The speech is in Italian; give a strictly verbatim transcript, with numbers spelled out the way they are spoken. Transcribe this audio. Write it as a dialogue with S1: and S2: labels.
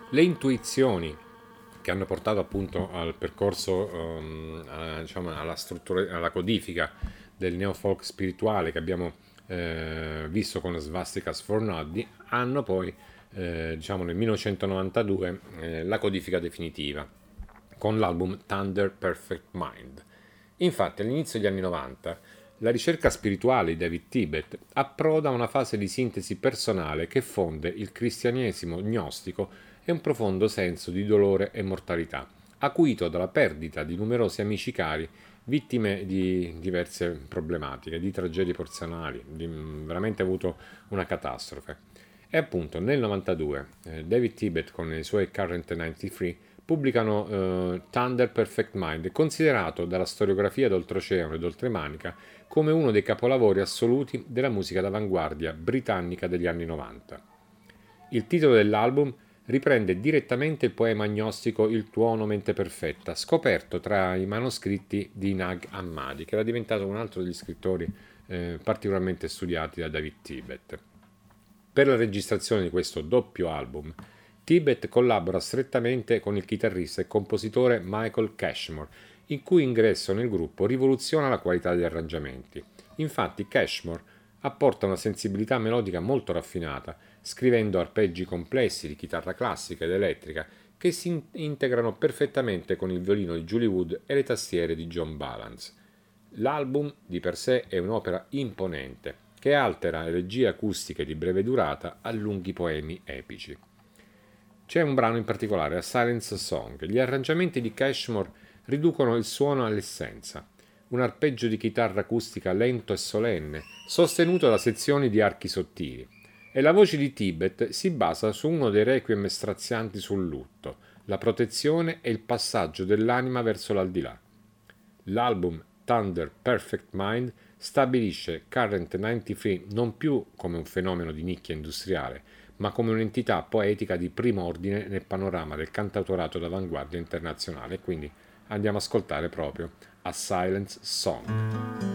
S1: Le intuizioni che hanno portato appunto al percorso, um, a, diciamo, alla struttura, alla codifica del neofolk spirituale che abbiamo eh, visto con Svastikas for Noddy, hanno poi, eh, diciamo, nel millenovecentonovantadue eh, la codifica definitiva con l'album Thunder Perfect Mind. Infatti, all'inizio degli anni novanta, la ricerca spirituale di David Tibet approda a una fase di sintesi personale che fonde il cristianesimo gnostico e un profondo senso di dolore e mortalità, acuito dalla perdita di numerosi amici cari, vittime di diverse problematiche, di tragedie personali, di, veramente avuto una catastrofe. E appunto nel novantadue eh, David Tibet con i suoi Current novantatré pubblicano eh, Thunder Perfect Mind, considerato dalla storiografia d'oltreoceano ed oltremanica come uno dei capolavori assoluti della musica d'avanguardia britannica degli anni novanta. Il titolo dell'album riprende direttamente il poema gnostico Il tuono mente perfetta, scoperto tra i manoscritti di Nag Hammadi, che era diventato un altro degli scrittori eh, particolarmente studiati da David Tibet. Per la registrazione di questo doppio album, Tibet collabora strettamente con il chitarrista e compositore Michael Cashmore, il cui ingresso nel gruppo rivoluziona la qualità degli arrangiamenti. Infatti Cashmore apporta una sensibilità melodica molto raffinata, scrivendo arpeggi complessi di chitarra classica ed elettrica che si integrano perfettamente con il violino di Julie Wood e le tastiere di John Balance. L'album di per sé è un'opera imponente, che altera elegie acustiche di breve durata a lunghi poemi epici. C'è un brano in particolare, A Silence Song. Gli arrangiamenti di Cashmore riducono il suono all'essenza. Un arpeggio di chitarra acustica lento e solenne, sostenuto da sezioni di archi sottili. E la voce di Tibet si basa su uno dei requiem strazianti sul lutto, la protezione e il passaggio dell'anima verso l'aldilà. L'album Thunder Perfect Mind stabilisce Current novantatré non più come un fenomeno di nicchia industriale, ma come un'entità poetica di primo ordine nel panorama del cantautorato d'avanguardia internazionale. Quindi andiamo ad ascoltare proprio A Silence Song.